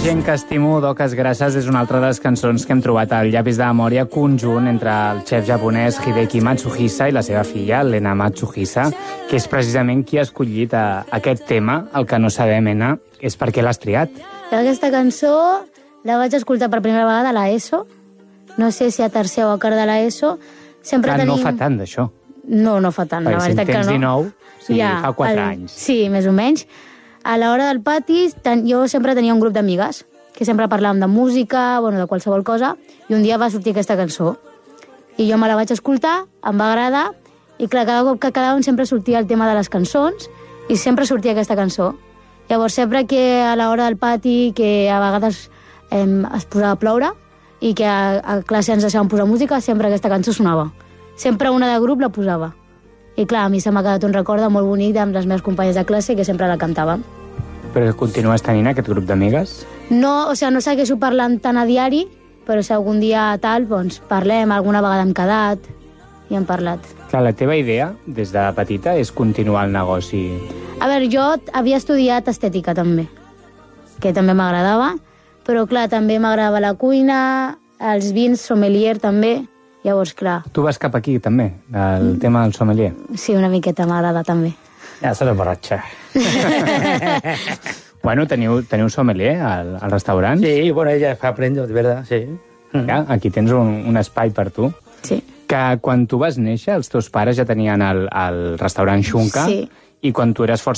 Gent que estimo d'Oques Grasses és una altra de les cançons que hem trobat al Llapis de Memòria, conjunt entre el xef japonès Hideki Matsuhisa i la seva filla, Lena Matsuhisa, que és precisament qui ha escollit aquest tema. El que no sabem, Ena, és per què l'has triat. Aquesta cançó la vaig escoltar per primera vegada a l'ESO. No sé si a tercer o a quart de l'ESO. Clar, no fa tant d'això. No fa tant. Perquè si en tens 19, sí, ja, fa 4 anys. Sí, més o menys. A l'hora del pati, jo sempre tenia un grup d'amigues que sempre parlàvem de música, de qualsevol cosa, i un dia va sortir aquesta cançó. I jo me la vaig escoltar, em va agradar, i clar, cada cop que quedàvem sempre sortia el tema de les cançons, i sempre sortia aquesta cançó. Llavors, sempre que a l'hora del pati, que a vegades es posava a ploure, i que a classe ens deixaven posar música, sempre aquesta cançó sonava. Sempre una de grup la posava. I clar, a mi se m'ha quedat un record molt bonic amb les meves companyes de classe que sempre la cantàvem. Però continues tenint aquest grup d'amigues? No, no segueixo parlant tant a diari, però si algun dia tal, doncs parlem, alguna vegada hem quedat i hem parlat. Clar, la teva idea, des de petita, és continuar el negoci. A veure, jo havia estudiat estètica també, que també m'agradava, però clar, també m'agradava la cuina, els vins, sommelier també. Llavors, clar... Tu vas cap aquí, també, el tema del sommelier? Sí, una miqueta m'agrada, també. Ja, serà borratxa. Bueno, teniu sommelier al restaurant? Sí, bueno, ella aprende, de verdad, sí. Ja, aquí tens un espai per tu. Sí. Que quan tu vas néixer, els teus pares ja tenien el restaurant Xunca, sí. I quan tu eres força